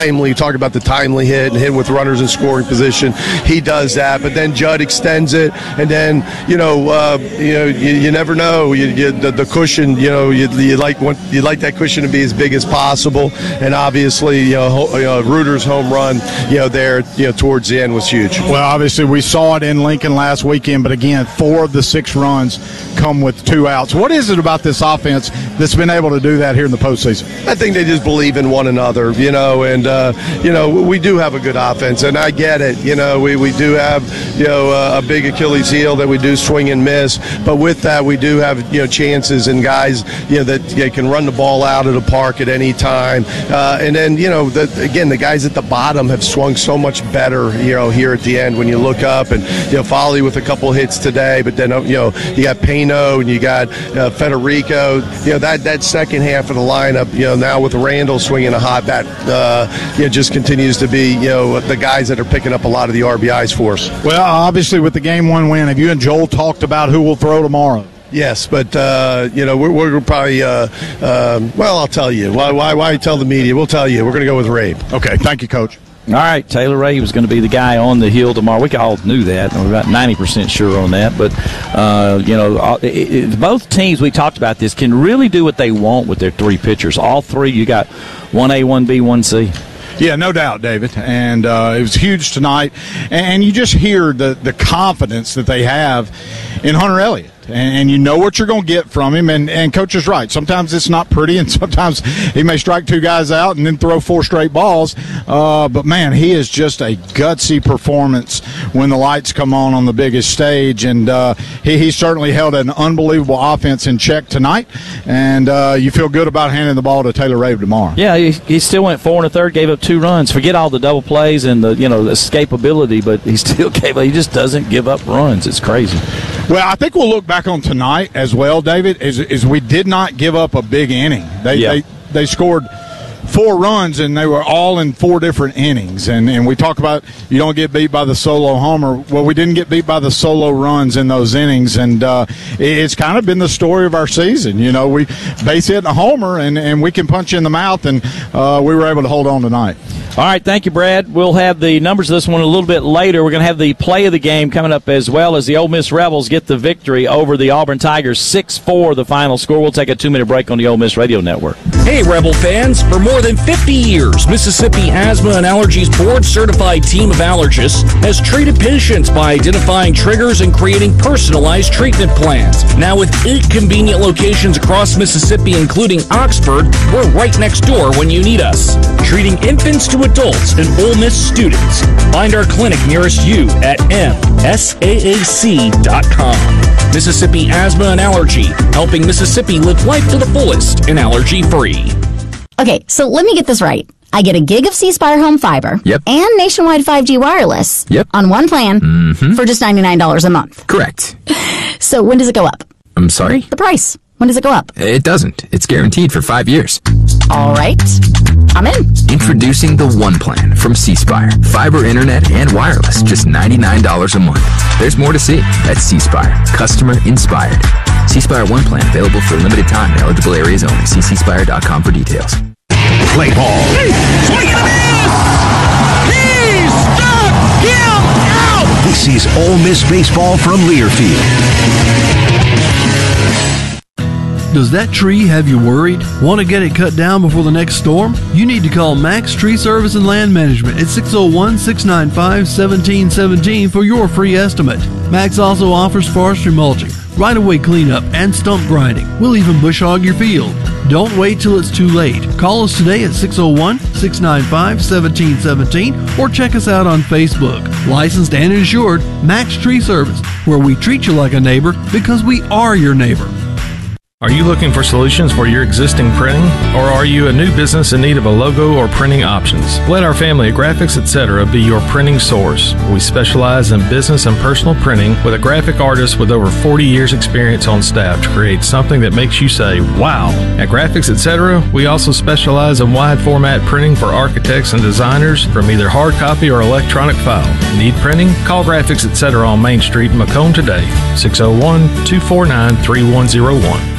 You talk about the timely hit and hit with runners in scoring position. He does that, but then Judd extends it, and then you never know. The cushion, you like that cushion to be as big as possible, and obviously, Reuter's home run, there, towards the end was huge. Well, obviously we saw it in Lincoln last weekend, but again, 4 of the 6 runs come with 2 outs. What is it about this offense that's been able to do that here in the postseason? I think they just believe in one another, and. We do have a good offense, and I get it. We do have, a big Achilles heel that we do swing and miss. But with that, we do have, chances and guys, that can run the ball out of the park at any time. And then, the guys at the bottom have swung so much better, here at the end when you look up. And, Foley with a couple hits today, but then, you got Payno and you got Federico. That second half of the lineup, now with Randall swinging a hot bat, just continues to be, the guys that are picking up a lot of the RBIs for us. Well, obviously with the Game 1 win, have you and Joel talked about who will throw tomorrow? Yes, but, we're probably, I'll tell you. Why tell the media? We'll tell you. We're going to go with Rabe. Okay, thank you, Coach. All right, Taylor Ray was going to be the guy on the hill tomorrow. We all knew that. We're about 90% sure on that. But, both teams, we talked about this, can really do what they want with their 3 pitchers. All 3, you got 1A, 1B, 1C. Yeah, no doubt, David. And it was huge tonight. And you just hear the confidence that they have in Hunter Elliott. And you know what you're going to get from him. And Coach is right. Sometimes it's not pretty, and sometimes he may strike 2 guys out and then throw 4 straight balls. But, man, he is just a gutsy performance when the lights come on the biggest stage. And he certainly held an unbelievable offense in check tonight. And you feel good about handing the ball to Taylor Rabe tomorrow. Yeah, he still went 4 1/3, gave up 2 runs. Forget all the double plays and the escapability, but he still he just doesn't give up runs. It's crazy. Well, I think we'll look back on tonight as well, David, is we did not give up a big inning. They scored 4 runs, and they were all in 4 different innings. And we talk about you don't get beat by the solo homer. Well, we didn't get beat by the solo runs in those innings, and it's kind of been the story of our season. We base hit a homer, and we can punch you in the mouth, and we were able to hold on tonight. All right, thank you, Brad. We'll have the numbers of this one a little bit later. We're going to have the play of the game coming up as well as the Ole Miss Rebels get the victory over the Auburn Tigers. 6-4 the final score. We'll take a 2-minute break on the Ole Miss Radio Network. Hey, Rebel fans. For more than 50 years, Mississippi Asthma and Allergies board-certified team of allergists has treated patients by identifying triggers and creating personalized treatment plans. Now with 8 convenient locations across Mississippi, including Oxford, we're right next door when you need us. Treating infants to adults and Ole Miss students. Find our clinic nearest you at msaac.com. Mississippi Asthma and Allergy, helping Mississippi live life to the fullest and allergy-free. Okay, so let me get this right. I get a gig of C Spire home fiber and nationwide 5G wireless on one plan for just $99 a month. Correct. So when does it go up? I'm sorry? The price. When does it go up? It doesn't. It's guaranteed for 5 years. All right. I'm in. Introducing the One Plan from C Spire. Fiber, internet, and wireless. Just $99 a month. There's more to see at C Spire. Customer inspired. C Spire One Plan available for a limited time in eligible areas only. See cspire.com for details. Play ball. Swing and a miss! He struck him out! This is Ole Miss baseball from Learfield. Does that tree have you worried? Want to get it cut down before the next storm? You need to call Max Tree Service and Land Management at 601-695-1717 for your free estimate. Max also offers forestry mulching, right-of-way cleanup, and stump grinding. We'll even bush hog your field. Don't wait till it's too late. Call us today at 601-695-1717 or check us out on Facebook. Licensed and insured, Max Tree Service, where we treat you like a neighbor because we are your neighbor. Are you looking for solutions for your existing printing? Or are you a new business in need of a logo or printing options? Let our family of Graphics Etc. be your printing source. We specialize in business and personal printing with a graphic artist with over 40 years experience on staff to create something that makes you say, wow. At Graphics Etc., we also specialize in wide format printing for architects and designers from either hard copy or electronic file. Need printing? Call Graphics Etc. on Main Street in Macomb today, 601-249-3101.